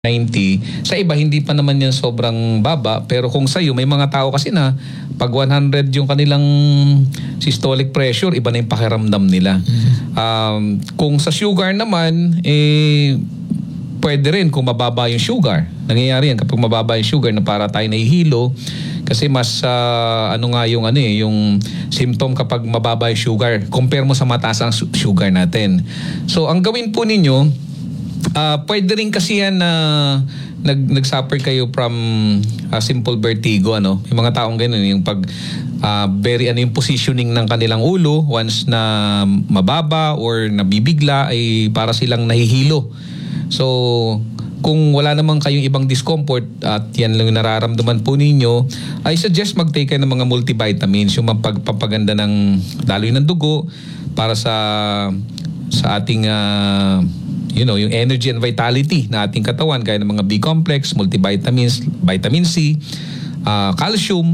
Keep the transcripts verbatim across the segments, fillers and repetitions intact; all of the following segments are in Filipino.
ninety. Sa iba, hindi pa naman yan sobrang baba. Pero kung sa'yo, may mga tao kasi na pag one hundred yung kanilang systolic pressure, iba na yung pakiramdam nila. Mm-hmm. Um, kung sa sugar naman, eh, pwede rin kung mababa yung sugar. Nangyayari yan kapag mababa yung sugar na para tayo nahihilo. Kasi mas, uh, ano nga yung, ano eh, yung symptom kapag mababa yung sugar. Compare mo sa mataas ang sugar natin. So, ang gawin po ninyo, Uh, pwede rin kasi yan na nag, nag-suffer kayo from uh, simple vertigo. Ano? Yung mga taong ganun, yung pag uh, very, ano yung positioning ng kanilang ulo once na mababa or nabibigla ay para silang nahihilo. So, kung wala namang kayong ibang discomfort at yan lang yung nararamdaman po ninyo, I suggest mag-take kayo ng mga multivitamins, yung mapagpapaganda ng daloy ng dugo para sa sa ating uh, you know, yung energy and vitality na ating katawan, gaya ng mga B-complex, multivitamins, vitamin C, uh, calcium,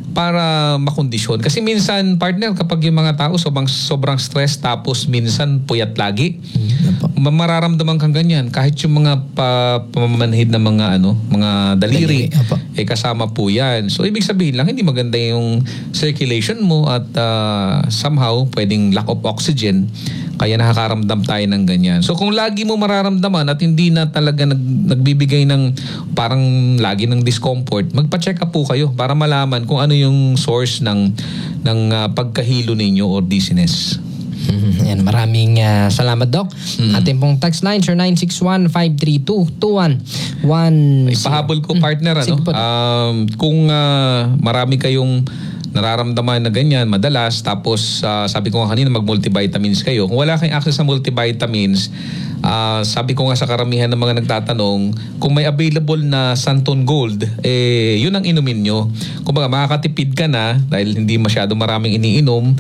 para makondisyon. Kasi minsan, partner, kapag yung mga tao sobrang, sobrang stress tapos minsan puyat lagi, mm-hmm. mararamdaman kang ganyan. Kahit yung mga pa, pamamanhid na mga, ano, mga daliri, daliri eh kasama po yan. So, ibig sabihin lang, hindi maganda yung circulation mo at uh, somehow, pwedeng lack of oxygen. Kaya nakakaramdam tayo ng ganyan. So kung lagi mo mararamdaman at hindi na talaga nag, nagbibigay ng parang lagi ng discomfort, magpa-check up po kayo para malaman kung ano yung source ng, ng uh, pagkahilo ninyo or dizziness. Mm-hmm. Yan, maraming uh, salamat, Doc. Mm-hmm. Ating pong text line, sir nine six one, five three two, two one one. Ipahabol ko, partner, mm-hmm. ano? Um, kung uh, marami kayong nararamdaman na ganyan madalas, tapos uh, sabi ko nga kanina mag-multivitamins kayo. Kung wala kayong access sa multivitamins, uh, sabi ko nga sa karamihan ng mga nagtatanong, kung may available na Santon Gold, eh yun ang inumin nyo. Kung baga makakatipid ka na dahil hindi masyado maraming iniinom,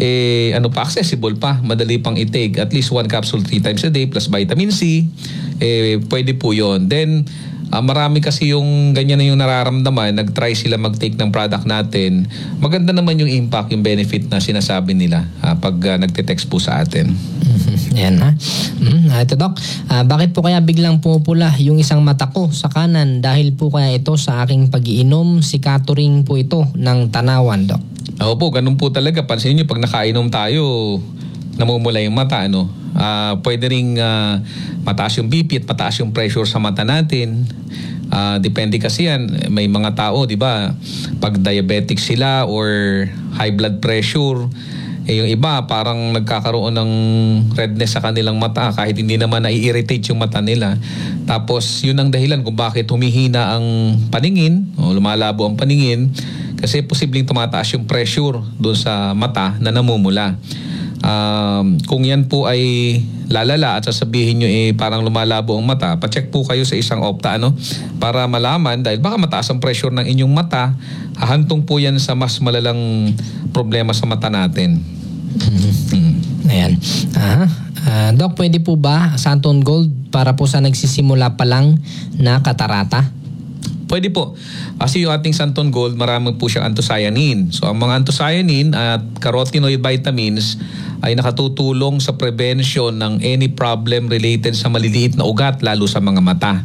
eh ano pa, accessible pa, madali pang i-take. At least one capsule three times a day plus vitamin C, eh pwede po yun. Then Uh, marami kasi yung ganyan na yung nararamdaman, nag-try sila mag-take ng product natin. Maganda naman yung impact, yung benefit na sinasabi nila uh, pag uh, nagte-text po sa atin. Mm-hmm. Yan ha. Mm-hmm. Ito, Doc. Uh, bakit po kaya biglang pumupula yung isang mata ko sa kanan? Dahil po kaya ito sa aking pag-iinom, sikaturing po ito ng tanawan, Doc. Oo po, ganun po talaga. Pansin nyo, pag nakainom tayo, namumula yung mata, ano? Uh, pwede ring uh, mataas yung B P at mataas yung pressure sa mata natin. Uh, depende kasi yan. May mga tao, di ba, pag diabetic sila or high blood pressure, eh yung iba parang nagkakaroon ng redness sa kanilang mata kahit hindi naman nai-irritate yung mata nila. Tapos yun ang dahilan kung bakit humihina ang paningin o lumalabo ang paningin, kasi posibleng tumataas yung pressure doon sa mata na namumula. Um, kung yan po ay lalala at sasabihin nyo eh parang lumalabo ang mata, pacheck po kayo sa isang opta, ano, para malaman, dahil baka mataas ang pressure ng inyong mata, hahantong po yan sa mas malalang problema sa mata natin. Mm-hmm. Ayan. Ah, uh, Doc, pwede po ba Santon Gold para po sa nagsisimula pa lang na katarata? Pwede po. Kasi yung ating Santon Gold, marami po siyang anthocyanin. So ang mga anthocyanin at carotenoid vitamins ay nakatutulong sa prevention ng any problem related sa maliliit na ugat, lalo sa mga mata.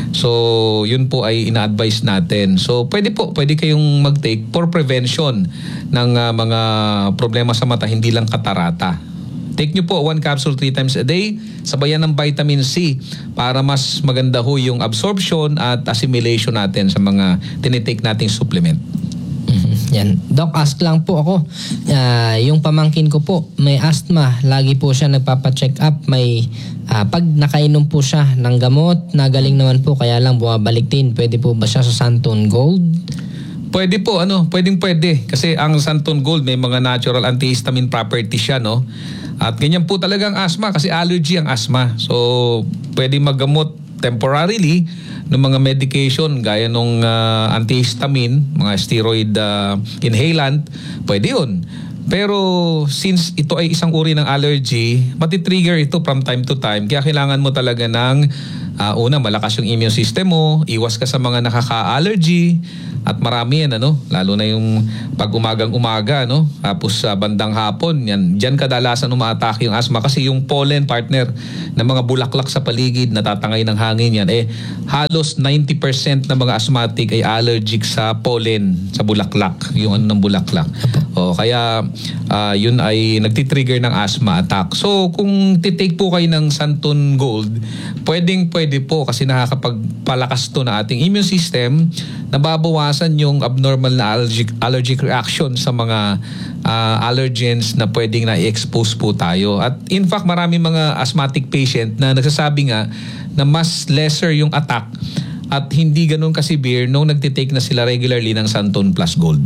So yun po ay ina-advise natin. So pwede po, pwede kayong mag-take for prevention ng uh, mga problema sa mata, hindi lang katarata. Take nyo po one capsule three times a day, sabayan ng vitamin C para mas maganda ho yung absorption at assimilation natin sa mga tinitake nating supplement. Mm-hmm. Yan. Doc, ask lang po ako. Uh, yung pamangkin ko po, may asthma. Lagi po siya nagpapacheck up. May, uh, pag nakainom po siya ng gamot, nagaling naman po, kaya lang bumabalik din. Pwede po ba siya sa Santon Gold? Pwede po, ano, pwedeng pwede. Kasi ang Santon Gold may mga natural antihistamine properties siya, no? At ganyan po talaga ang asthma kasi allergy ang asthma. So, pwede maggamot temporarily ng mga medication gaya ng uh, antihistamine, mga steroid uh, inhalant, pwede yun. Pero since ito ay isang uri ng allergy, matitrigger ito from time to time. Kaya kailangan mo talaga ng uh, una, malakas yung immune system mo, iwas ka sa mga nakaka-allergy, At marami yan, ano? Lalo na yung pag umagang umaga, no? Tapos sa bandang hapon, yan. Diyan kadalasan umaatake yung asthma kasi yung pollen partner ng mga bulaklak sa paligid, natatangay ng hangin yan. Eh, halos ninety percent ng mga asthmatic ay allergic sa pollen, sa bulaklak. Yung ano ng bulaklak. O, kaya ah, yun ay nagtitrigger ng asthma attack. So, kung titake po kayo ng Santon Gold, pwedeng pwede po kasi nakakapagpalakas to na ating immune system, nababawasan yung abnormal na allergic, allergic reaction sa mga uh, allergens na pwedeng na-expose po tayo. At in fact, marami mga asthmatic patient na nagsasabi nga na mas lesser yung attack at hindi ganun ka-severe nung nagtitake na sila regularly ng Santon Plus Gold.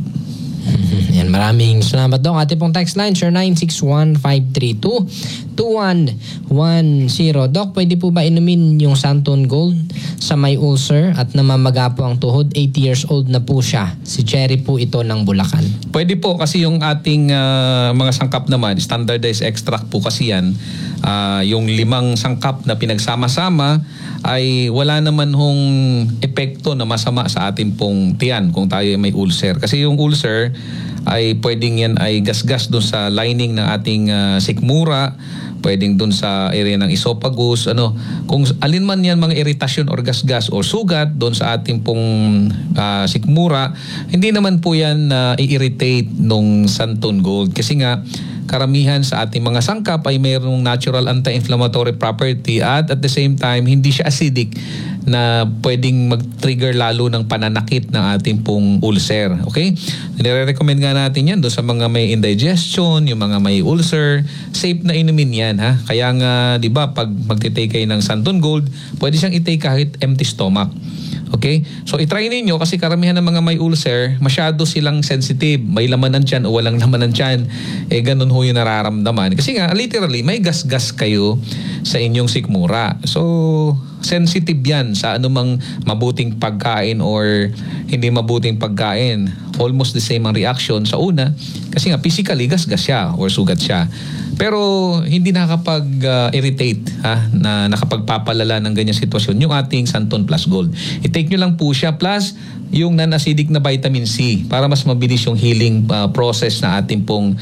Yan, maraming salamat Dok. Ating pong text line, sure nine six one five three two two one one zero. Dok, pwede po ba inumin yung Santon Gold sa may ulcer at namamaga po ang tuhod? eighty years old na po siya. Si Cherry po ito ng Bulacan. Pwede po kasi yung ating uh, mga sangkap naman, standardized extract po kasi yan. Uh, yung limang sangkap na pinagsama-sama ay wala naman hong epekto na masama sa ating pong tiyan kung tayo may ulcer. Kasi yung ulcer ay pwedeng yan ay gasgas doon sa lining ng ating uh, sikmura, pwedeng doon sa area ng esophagus, ano, kung alin man yan mga iritasyon or gasgas o sugat doon sa ating pong uh, sikmura, hindi naman po yan uh, i-irritate nung Santon Gold. Kasi nga, karamihan sa ating mga sangkap ay mayroong natural anti-inflammatory property at at the same time, hindi siya acidic na pwedeng mag-trigger lalo ng pananakit ng ating pong ulcer. Okay? Nire-recommend nga natin yan doon sa mga may indigestion, yung mga may ulcer. Safe na inumin yan, ha? Kaya nga, di ba, pag magtitake kayo ng Santon Gold, pwede siyang itake kahit empty stomach. Okay? So, itry ninyo kasi karamihan ng mga may ulcer, masyado silang sensitive. May lamanan dyan o walang lamanan dyan. Eh, ganun ho yung nararamdaman. Kasi nga, literally, may gas-gas kayo sa inyong sikmura. So, sensitive yan sa anumang mabuting pagkain or hindi mabuting pagkain. Almost the same ang reaction sa una. Kasi nga, physically, gas-gas siya or sugat siya. Pero hindi nakakapag-irritate ha, na nakapagpapalala ng ganyang sitwasyon yung ating Santon Plus Gold. I-take nyo lang po siya plus yung non-acidic na vitamin C para mas mabilis yung healing uh, process na ating pong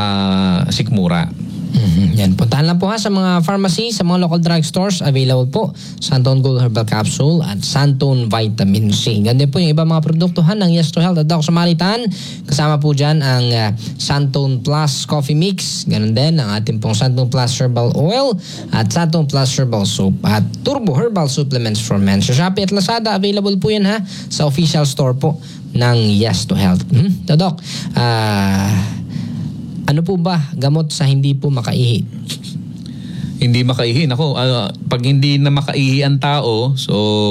uh, sikmura. Mm-hmm. Yan, puntahan lang po ha sa mga pharmacy, sa mga local drug stores. Available po Santon Gold Herbal Capsule at Santon Vitamin C. Ganyan po yung iba mga produktuhan ng Yes to Health at Doc Samaritan. Kasama po dyan ang uh, Santon Plus Coffee Mix. Ganun din ang ating pong Santon Plus Herbal Oil at Santon Plus Herbal Soap at Turbo Herbal Supplements for Men. Sa Shopee at Lazada, available po yan ha sa official store po ng Yes to Health. Hmm? So, Doc, ah... Uh, ano po ba gamot sa hindi po makaihi? Hindi makaihi. Ako, uh, pag hindi na makaihi ang tao, so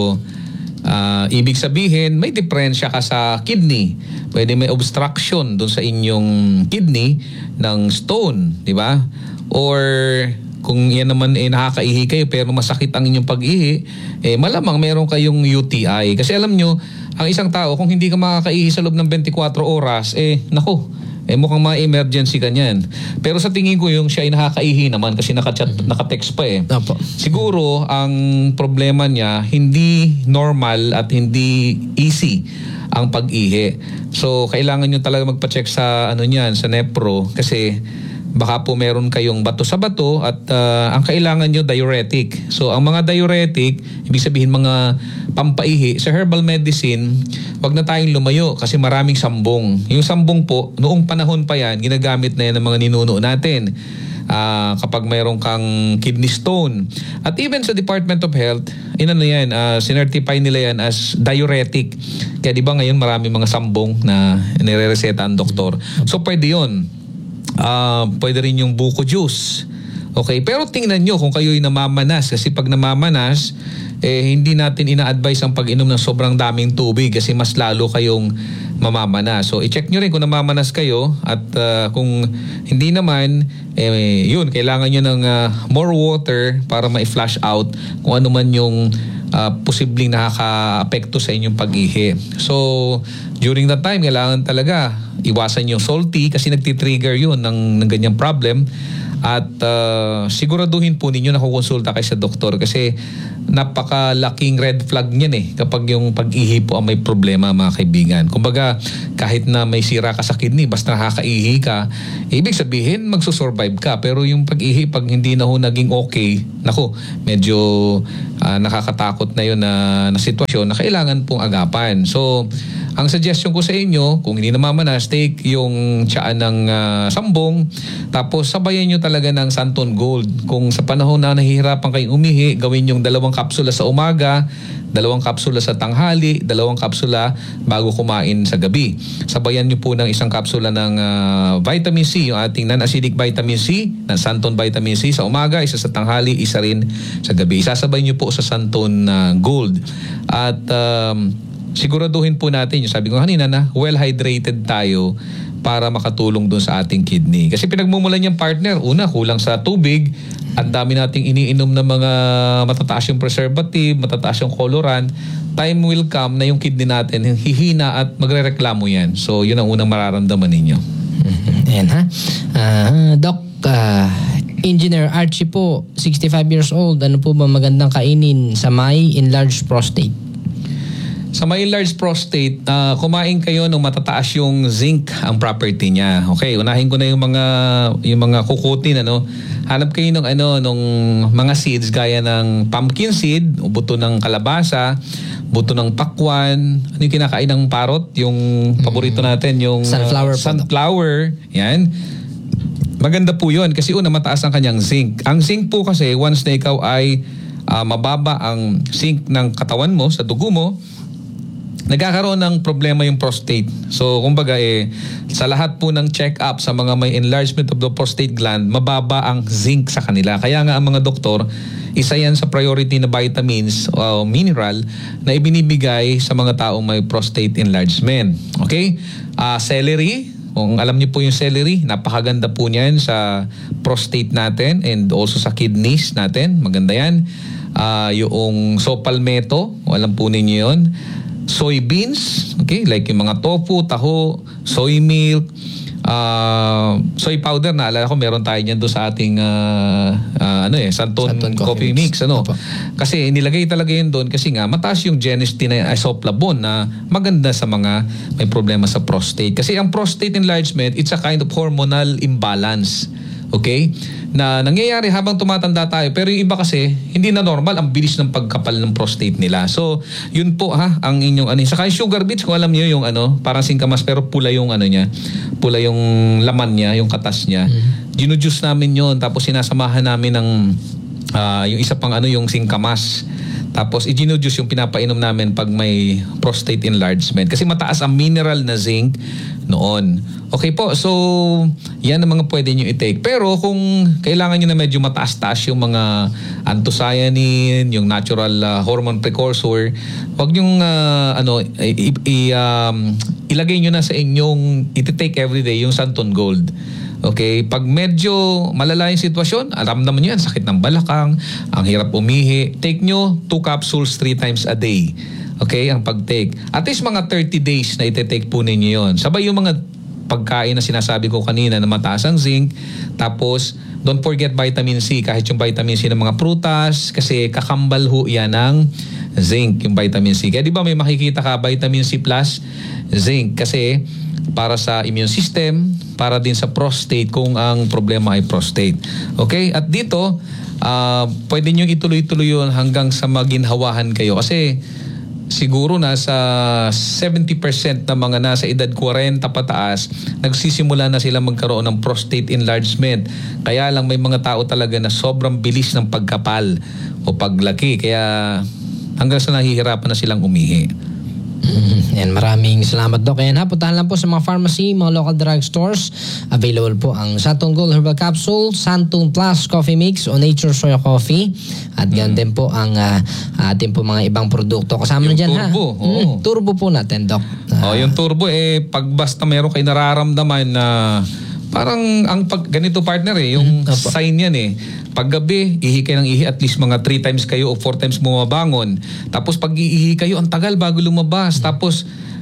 uh, ibig sabihin may diferensya ka sa kidney. Pwede may obstruction doon sa inyong kidney ng stone, di ba? Or kung yan naman eh nakakaihi kayo pero masakit ang inyong pag-ihi, eh malamang meron kayong U T I. Kasi alam nyo, ang isang tao kung hindi ka makakaihi sa loob ng twenty-four oras, eh nako, eh mukhang ma-emergency ka niyan. Pero sa tingin ko yung siya ay nakakaihi naman kasi nakachat, nakatext pa eh. Opo. Siguro ang problema niya hindi normal at hindi easy ang pag-ihi. So kailangan nyo talaga magpa-check sa ano niyan, sa nepro kasi baka po meron kayong bato sa bato at uh, ang kailangan nyo diuretic. So ang mga diuretic, ibig sabihin mga pampaihi, sa herbal medicine, wag na tayong lumayo kasi maraming sambong. Yung sambong po, noong panahon pa yan, ginagamit na yan ng mga ninuno natin. Uh, kapag mayroon kang kidney stone. At even sa Department of Health, inano yan, uh, sinertify nila yan as diuretic. Kaya di ba ngayon marami mga sambong na nire-reseta ang doktor. So pwede yun. Uh, pwede rin yung buko juice. Okay, pero tingnan nyo kung kayo'y namamanas kasi pag namamanas, eh hindi natin ina-advise ang pag-inom ng sobrang daming tubig kasi mas lalo kayong mamamanas. So i-check nyo rin kung namamanas kayo at uh, kung hindi naman, eh yun, kailangan nyo ng uh, more water para ma-flush out kung ano man yung uh, posibleng nakaka-apekto sa inyong pag-ihi. So during that time, kailangan talaga iwasan yung salty kasi nagtitrigger yun ng, ng ganyang problem. At uh, siguraduhin po ninyo na kukonsulta kayo sa doktor kasi napakalaking red flag niyan eh kapag yung pag-ihi po ang may problema, mga kaibigan. Kumbaga, kahit na may sira ka sa kidney, basta nakakaihi ka, ibig sabihin magsusurvive ka. Pero yung pag-ihi, pag hindi na ho naging okay, naku, medyo uh, nakakatakot na yun na, na sitwasyon na kailangan pong agapan. So, ang suggestion ko sa inyo, kung hindi namamanas, take yung tiyaan ng uh, sambong, tapos sabayan nyo talaga ng Santon Gold. Kung sa panahon na nahihirapan kayong umihi, gawin yung dalawang kapsula sa umaga, dalawang kapsula sa tanghali, dalawang kapsula bago kumain sa gabi. Sabayan nyo po ng isang kapsula ng uh, vitamin C, yung ating non-acidic vitamin C, ng Santon vitamin C sa umaga, isa sa tanghali, isa rin sa gabi. Isasabay nyo po sa Santon uh, Gold. At um, siguraduhin po natin, yung sabi ko kanina na well-hydrated tayo para makatulong dun sa ating kidney. Kasi pinagmumulan niyang partner, una, kulang sa tubig, ang dami nating iniinom ng mga matataas yung preservative, matataas yung colorant, time will come na yung kidney natin hihina at magrereklamo yan. So, yun ang unang mararamdaman ninyo. Ayan ha. Uh, Doc, uh, Engineer Archie po, sixty-five years old, ano po ba magandang kainin sa may enlarged prostate? Sa may enlarged prostate, uh, kumain kayo ng matataas yung zinc ang property niya. Okay, unahin ko na yung mga yung mga kukutin, ano. Hanap kayo ng ano nung mga seeds gaya ng pumpkin seed, o buto ng kalabasa, buto ng pakwan, ano yung kinakain ng parrot, yung paborito natin, yung sunflower. Uh, sunflower. Yan. Maganda po 'yun kasi una mataas ang kanyang zinc. Ang zinc po kasi once na ikaw ay uh, mababa ang zinc ng katawan mo sa dugo mo, nagkakaroon ng problema yung prostate. So, kumbaga eh, sa lahat po ng check-up sa mga may enlargement of the prostate gland, mababa ang zinc sa kanila. Kaya nga ang mga doktor, isa yan sa priority na vitamins o uh, mineral na ibinibigay sa mga taong may prostate enlargement. Okay? Uh, celery, kung alam niyo po yung celery, napakaganda po niyan sa prostate natin and also sa kidneys natin. Maganda yan. Uh, yung sopalmeto, alam po ninyo yun. Soybeans, okay, like yung mga tofu, taho, soy milk, uh, soy powder, naalala ko meron tayo niyan doon sa ating uh, uh, ano eh, Santon, Santon Coffee, Coffee Mix, Mix. ano. Opo. Kasi nilagay talaga yun doon kasi nga mataas yung genistein na isoflavone na maganda sa mga may problema sa prostate. Kasi ang prostate enlargement, it's a kind of hormonal imbalance. Okay? Na nangyayari habang tumatanda tayo. Pero yung iba kasi, hindi na normal ang bilis ng pagkapal ng prostate nila. So, yun po ha, ang inyong ano. Saka yung sugar beets, kung alam niyo yung ano, parang singkamas pero pula yung ano niya. Pula yung laman niya, yung katas niya. Mm-hmm. Ginujuice namin yun. Tapos sinasamahan namin ng uh, yung isa pang ano, yung singkamas. Tapos i-ginujuice yung pinapainom namin pag may prostate enlargement. Kasi mataas ang mineral na zinc noon. Okay po, so yan ang mga pwede nyo i-take. Pero kung kailangan nyo na medyo mataas-taas yung mga anthocyanin, yung natural uh, hormone precursor, wag nyong uh, ano, i- i- um, ilagay nyo na sa inyong iti-take everyday yung Santon Gold. Okay, pag medyo malala yung sitwasyon, alam naman nyo yan, sakit ng balakang, ang hirap umihi, take nyo two capsules three times a day. Okay, ang pag-take. At least mga thirty days na iti-take po ninyo yun. Sabay yung mga pagkain na sinasabi ko kanina na mataas ang zinc. Tapos, don't forget vitamin C. Kahit yung vitamin C ng mga prutas, kasi kakambal ho yan ng zinc, yung vitamin C. Kaya di ba may makikita ka vitamin C plus zinc? Kasi para sa immune system, para din sa prostate kung ang problema ay prostate. Okay? At dito, uh, pwede nyo ituloy-tuloy yun hanggang sa maginhawahan kayo. Kasi siguro nasa seventy percent na mga nasa edad forty pataas, nagsisimula na sila magkaroon ng prostate enlargement. Kaya lang may mga tao talaga na sobrang bilis ng pagkapal o paglaki. Kaya hanggang sa nahihirapan na silang umihi. Mm, yan, maraming salamat, Doc. Ayan ha, puntahan lang po sa mga pharmacy, mga local drug stores. Available po ang Santon Gold Herbal Capsule, Santon Plus Coffee Mix o Nature Soya Coffee. At ganoon mm. din po ang uh, ating po mga ibang produkto. Kasama yung na dyan turbo, ha. oh. Mm, turbo po natin, Doc. Uh, oh, yung turbo eh, pag basta meron kayo nararamdaman na parang ang pag, ganito partner eh, yung mm, sign yan eh. Paggabi, ihi kayo ng ihi at least mga three times kayo o four times bumabangon. Tapos pag iihi kayo, ang tagal bago lumabas. Mm. Tapos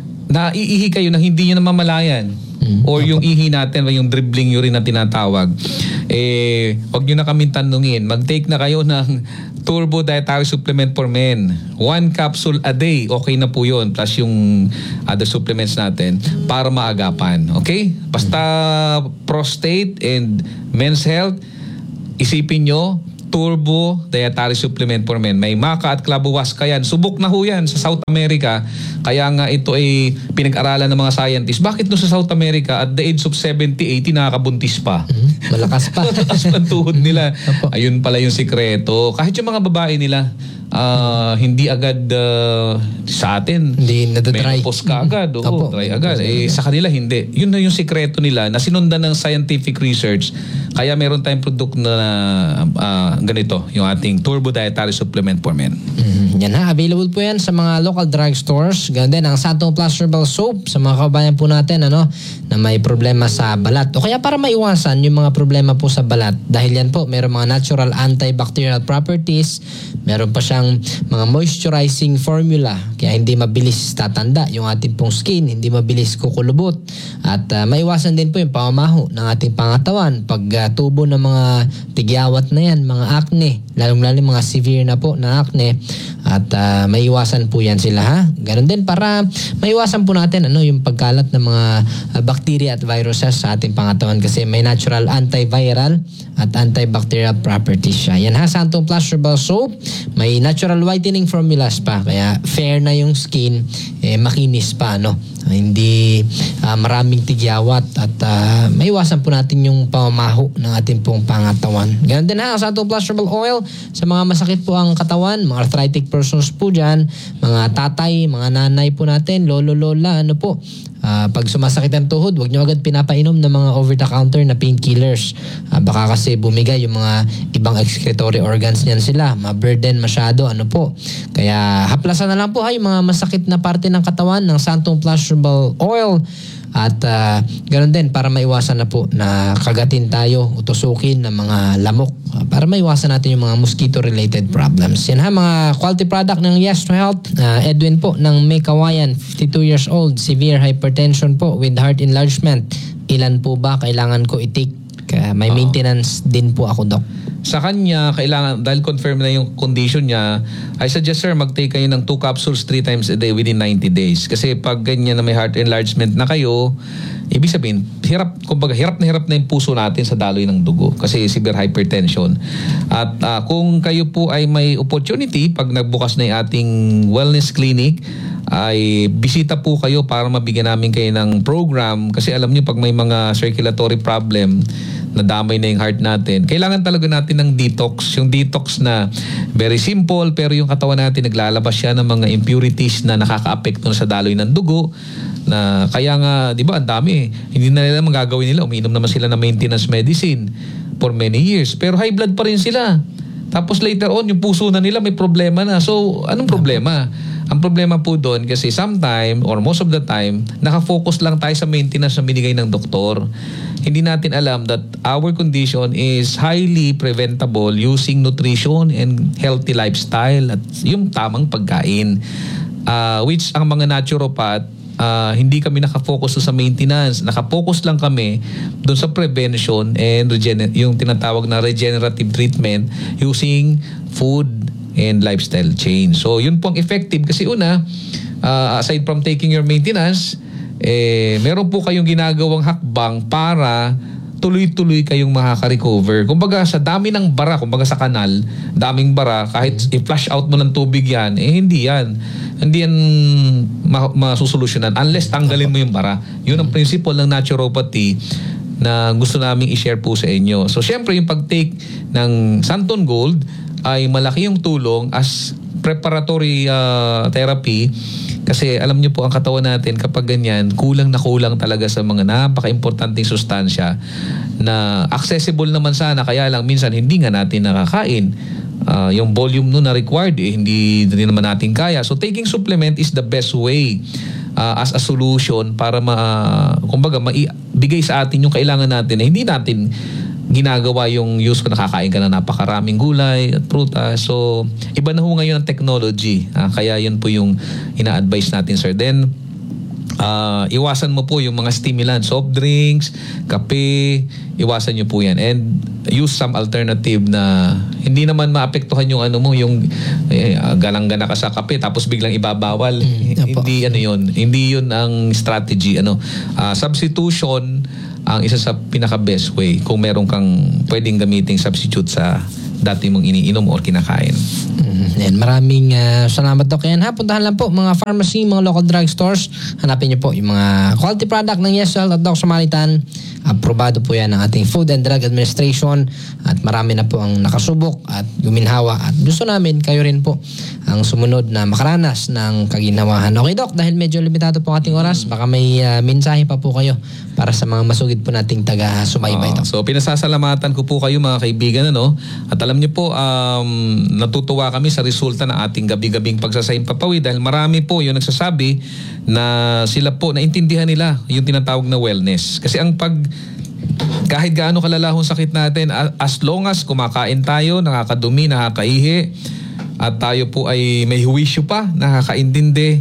naiihi kayo na hindi nyo namamalayan. Mm. Or yung ihi natin, yung dribbling urine na tinatawag. Eh, wag nyo na kami tanungin. Mag-take na kayo ng Turbo Dietary Supplement for Men. One capsule a day. Okay na po yun. Plus yung other supplements natin para maagapan. Okay? Basta prostate and men's health, isipin nyo, Turbo Dietary Supplement for Men. May maca at clavuasca yan. Subok na ho yan sa South America. Kaya nga ito ay pinag-aralan ng mga scientists. Bakit no sa South America at the age of seventy, eighty nakakabuntis pa? Mm, malakas pa. Malakas pa ang tuhod nila. Ayun pala yung sikreto. Kahit yung mga babae nila, uh, hindi agad uh, sa atin. Hindi nadadry. Menopause ka agad. Oo, Opo. dry agad. Eh, sa kanila hindi. Yun na yung sikreto nila na sinundan ng scientific research. Kaya meron tayong product na uh, ganito, yung ating Turbo Dietary Supplement for Men. Mm, yan ha, available po yan sa mga local drugstores. Ganun din ang Santong Plus Herbal Soap sa mga kabayan po natin ano, na may problema sa balat. O kaya para maiwasan yung mga problema po sa balat. Dahil yan po, meron mga natural antibacterial properties. Meron pa siyang mga moisturizing formula. Kaya hindi mabilis tatanda yung ating pong skin. Hindi mabilis kukulubot. At uh, maiwasan din po yung pamamaho ng ating pangatawan. Pag uh, tubo ng mga tigyawat na yan, mga acne, lalong-lalo mga severe na po na acne, at uh, maiwasan po yan sila ha. Ganon din para maiwasan po natin ano yung pagkalat ng mga uh, bacteria at viruses sa ating pangatawan kasi may natural antiviral at antibacterial properties siya. Yan ha, Santong Plus Herbal Soap, may natural whitening formulas pa kaya fair na yung skin, eh, makinis pa no. Hindi uh, maraming tigyawat at uh, maiwasan po natin yung pamamaho ng ating pong pangatawan. Ganun din ha, ang Santong Plus Herbal Oil sa mga masakit po ang katawan, mga arthritic persons po dyan, mga tatay, mga nanay po natin, lolo, lola, ano po. Uh, pag sumasakit ang tuhod, huwag nyo agad pinapainom ng mga over-the-counter na painkillers. Uh, baka kasi bumigay yung mga ibang excretory organs niyan sila. Ma-burden masyado, ano po. Kaya haplasan na lang po ha, yung mga masakit na parte ng katawan ng Santong Plus Herbal Oil. At uh, ganoon din para maiwasan na po na kagatin tayo, utusukin ng mga lamok. Uh, para maiwasan natin yung mga mosquito-related problems. Yan ha, mga quality product ng Yes to Health. Uh, Edwin po ng May Kawayan, fifty-two years old, severe hypertension po with heart enlargement. Ilan po ba kailangan ko i-take? Kaya may maintenance din po ako, Doc. Sa kanya, kailangan, dahil confirm na yung condition niya, I suggest sir, mag-take kayo ng two capsules three times a day within ninety days. Kasi pag ganyan na may heart enlargement na kayo, ibig sabihin, hirap, kumbaga, hirap na hirap na yung puso natin sa daloy ng dugo kasi severe hypertension. At uh, kung kayo po ay may opportunity, pag nagbukas na yung ating wellness clinic, ay bisita po kayo para mabigyan namin kayo ng program kasi alam niyo pag may mga circulatory problem, nadamay na yung heart natin, kailangan talaga natin ng detox. Yung detox na very simple pero yung katawan natin naglalabas siya ng mga impurities na nakaka-apekto sa daloy ng dugo. Na kaya nga, di ba, ang dami. Hindi na nila magagawin nila. Umiinom naman sila ng maintenance medicine for many years. Pero high blood pa rin sila. Tapos later on, yung puso na nila may problema na. So, anong problema? Ang problema po doon kasi sometime or most of the time, nakafocus lang tayo sa maintenance na binigay ng doktor. Hindi natin alam that our condition is highly preventable using nutrition and healthy lifestyle at yung tamang pagkain. Uh, which ang mga naturopath, uh, hindi kami nakafocus sa maintenance. Nakafocus lang kami doon sa prevention and regener- yung tinatawag na regenerative treatment using food and lifestyle change. So, yun pong effective kasi una, uh, aside from taking your maintenance, eh, meron po kayong ginagawang hakbang para tuloy-tuloy kayong makaka-recover. Kumbaga, sa dami ng bara, kumbaga sa kanal, daming bara, kahit i-flush out mo ng tubig yan, eh hindi yan. Hindi yan ma- masusolusyonan unless tanggalin mo yung bara. Yun ang principle ng naturopathy na gusto naming i-share po sa inyo. So, syempre, yung pag-take ng Santon Gold ay malaki yung tulong as preparatory uh, therapy kasi alam niyo po ang katawan natin kapag ganyan, kulang na kulang talaga sa mga napaka-importanting sustansya na accessible naman sana kaya lang minsan hindi nga natin nakakain. Uh, yung volume no na required eh, hindi din naman natin kaya. So taking supplement is the best way uh, as a solution para ma, uh, kumbaga maibigay sa atin yung kailangan natin na hindi natin ginagawa yung use ko nakakain ka na napakaraming gulay at prutas. So, iba na ho ngayon ang technology. Ah, kaya yun po yung ina-advise natin, sir. Then, Ah, iwasan mo po yung mga stimulant, soft drinks, kape, iwasan nyo po yan. And use some alternative na hindi naman maapektuhan yung ano mo, yung eh, galang-gana ka sa kape tapos biglang ibabawal. Mm, opo. Hindi ano yun. Hindi yun ang strategy. Ano, Ah, substitution ang isa sa pinaka-best way kung meron kang pwedeng gamiting substitute sa dati mong iniinom or kinakain. Mm, yan, maraming ah, salamat, Doc. Yan ha, puntahan lang po mga pharmacy, mga local drug stores. Hanapin niyo po yung mga quality product ng YesHealth at Doc Samaritan. Aprobado po yan ng ating Food and Drug Administration at marami na po ang nakasubok at guminhawa at gusto namin kayo rin po ang sumunod na makaranas ng kaginhawahan. Okay, Doc, dahil medyo limitado po ang ating oras, baka may ah, mensahe pa po kayo para sa mga masugid po nating taga-subaybay, Oo. Doc. So pinasasalamatan ko po kayo mga kaibigan, ano? At alam niyo po, um, natutuwa kami sa resulta ng ating gabi-gabing pagsasayang papawid dahil marami po yung nagsasabi na sila po naintindihan nila yung tinatawag na wellness. Kasi ang pag kahit gaano kalalahong sakit natin, a- as long as kumakain tayo, nakakadumi, nakakaihi, at tayo po ay may huwisyo pa, nakakaintindi,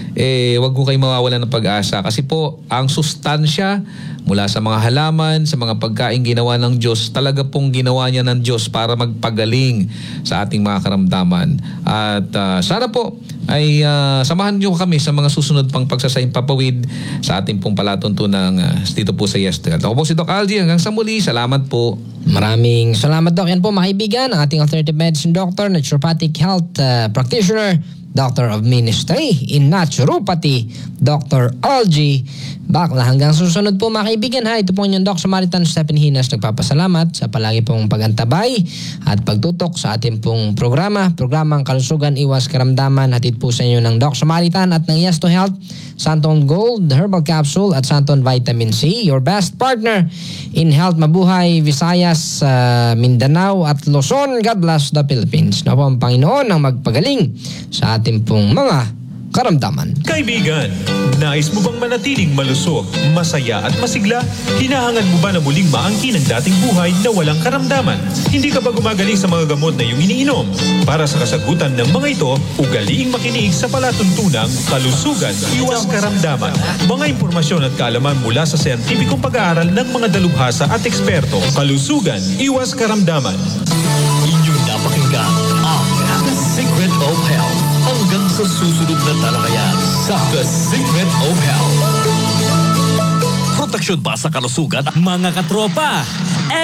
eh wag ko kayo mawawalan ng pag-asa kasi po ang sustansya mula sa mga halaman, sa mga pagkain ginawa ng Diyos, talaga pong ginawa niya ng Diyos para magpagaling sa ating mga karamdaman. At ah, sana po ay ah, samahan niyo kami sa mga susunod pang pagsasayang papawid sa ating pong palatuntunang uh, dito po sa Yes to Health. Ako po si Doc Algie. Hanggang sa muli, salamat po. Maraming salamat, Doc. Yan po mga kaibigan, ang ating alternative medicine doctor, naturopathic health uh, practitioner, Doctor of Ministry in Naturopathy, Doctor Algie Bakla. Hanggang susunod po mga kaibigan ha. Ito po yung Doc Samaritan Stephen Hinas nagpapasalamat sa palagi pong pagantabay at pagtutok sa ating pong programa. Programang Kalusugan, Iwas Karamdaman. Hatid po sa inyo ng Doc Samaritan at ng Yes to Health, Santon Gold Herbal Capsule at Santon Vitamin C. Your best partner in health. Mabuhay Visayas, uh, Mindanao at Luzon. God bless the Philippines. Na po ang Panginoon ang magpagaling sa ating pong mga karamdaman. Kaibigan, nais mo bang manatiling malusog, masaya at masigla? Hinahangad mo ba na muling maangkin ang dating buhay na walang karamdaman? Hindi ka ba gumagaling sa mga gamot na iyong iniinom? Para sa kasagutan ng mga ito, ugaliing makinig sa palatuntunang Kalusugan, Iwas Karamdaman. Mga impormasyon at kaalaman mula sa siyentipikong pag-aaral ng mga dalubhasa at eksperto. Kalusugan, Iwas Karamdaman. Inyong napakinggan ang The Secret of Health. Hanggang sa susunod na talakayan sa The Secret of Health. Proteksyon ba sa kalusugan, mga katropa?